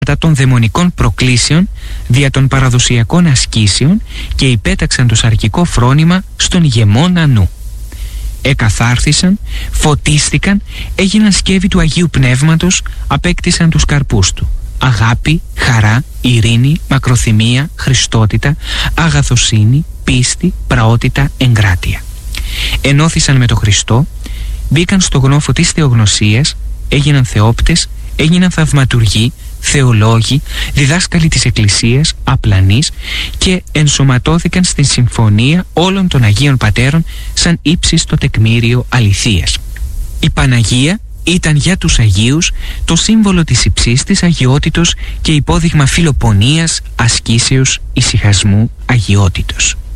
των δαιμονικών προκλήσεων δια των παραδοσιακών ασκήσεων και υπέταξαν το σαρκικό φρόνημα στον ηγεμόνα νου. Εκαθάρθησαν, φωτίστηκαν, έγιναν σκεύη του Αγίου Πνεύματος, απέκτησαν τους καρπούς του: αγάπη, χαρά, ειρήνη, μακροθυμία, χριστότητα, αγαθοσύνη, πίστη, πραότητα, εγκράτεια. Ενώθησαν με τον Χριστό, μπήκαν στο γνώφο της θεογνωσίας, έγιναν θεόπτες, έγιναν θαυματουργοί, θεολόγοι, διδάσκαλοι της Εκκλησίας, απλανείς, και ενσωματώθηκαν στην συμφωνία όλων των Αγίων Πατέρων σαν ύψιστο τεκμήριο αληθείας. Η Παναγία ήταν για τους Αγίους το σύμβολο της υψίστης αγιότητος και υπόδειγμα φιλοπονίας, ασκήσεως, ησυχασμού, αγιότητος.